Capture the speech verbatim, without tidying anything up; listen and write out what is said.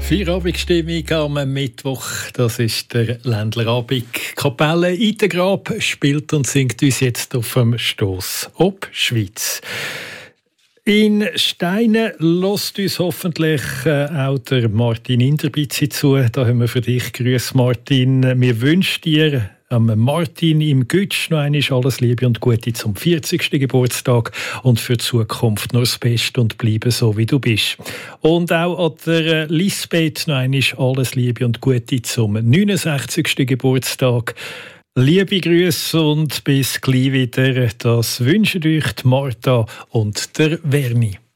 Feierabendstimmung am Mittwoch, das ist der Ländlerabend. Kapelle Itegrab spielt und singt uns jetzt auf dem Stoss ob Schweiz. In Steinen lässt uns hoffentlich äh, auch der Martin Inderbitzi zu. Da haben wir für dich Grüß Martin. Wir wünschen dir am Martin im Gütsch noch einmal alles Liebe und Gute zum vierzigsten Geburtstag und für die Zukunft nur das Beste und bleibe so, wie du bist. Und auch an der Lisbeth noch einmal alles Liebe und Gute zum neunundsechzigsten Geburtstag. Liebe Grüße und bis gleich wieder. Das wünschen euch die Martha und der Verni.